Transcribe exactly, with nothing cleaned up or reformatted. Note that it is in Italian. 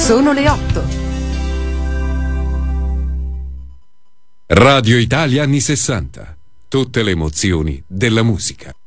Sono le otto. Radio Italia anni sessanta. Tutte le emozioni della musica.